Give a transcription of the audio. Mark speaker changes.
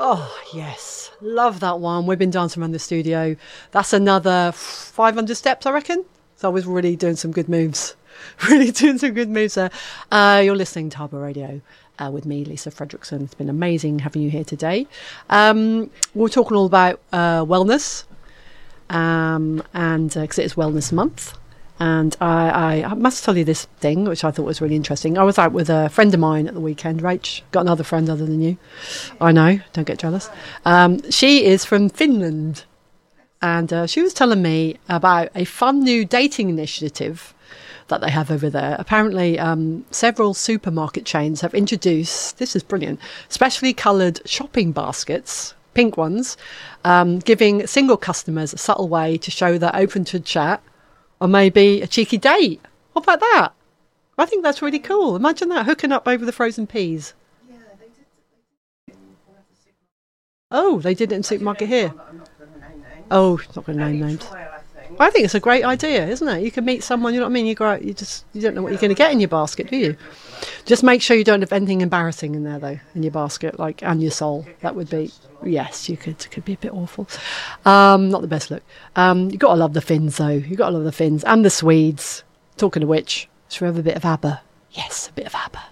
Speaker 1: Oh, yes. Love that one. We've been dancing around the studio. That's another 500 steps, I reckon. So I was really doing some good moves. Really doing some good moves there. You're listening to Harbour Radio with me, Lisa Fredrickson. It's been amazing having you here today. We're talking all about wellness, and because it is Wellness Month. And I must tell you this thing, which I thought was really interesting. I was out with a friend of mine at the weekend, Rach. Got another friend other than you. I know, don't get jealous. She is from Finland. And she was telling me about a fun new dating initiative that they have over there. Apparently, several supermarket chains have introduced, this is brilliant, specially coloured shopping baskets, pink ones, giving single customers a subtle way to show they're open to chat or maybe a cheeky date. What about that? I think that's really cool. Imagine that, hooking up over the frozen peas.
Speaker 2: Yeah, they did.
Speaker 1: Oh, they did it in supermarket here.
Speaker 2: I'm not going to name names.
Speaker 1: Oh, not going to name names. I think it's a great idea, isn't it? You can meet someone, you know what I mean? You go out, you don't know what you're going to get in your basket, do you? Just make sure you don't have anything embarrassing in there, though, in your basket, and your soul. That would be, yes, you could be a bit awful. Not the best look. You've got to love the Finns, though. You've got to love the Finns and the Swedes. Talking of which, should we have a bit of ABBA? Yes, a bit of ABBA.